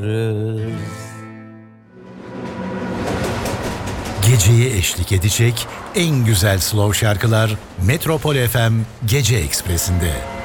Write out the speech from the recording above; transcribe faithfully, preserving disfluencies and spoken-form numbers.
Geceyi eşlik edecek en güzel slow şarkılar Metropol F M Gece Ekspresi'nde.